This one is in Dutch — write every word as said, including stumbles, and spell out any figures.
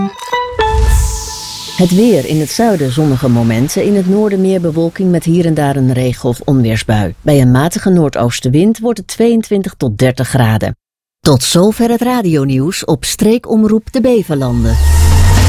Het weer: in het zuiden zonnige momenten, in het noorden meer bewolking met hier en daar een regen- of onweersbui. Bij een matige noordoostenwind wordt het tweeëntwintig tot dertig graden. Tot zover het radionieuws op streekomroep de Beverlanden.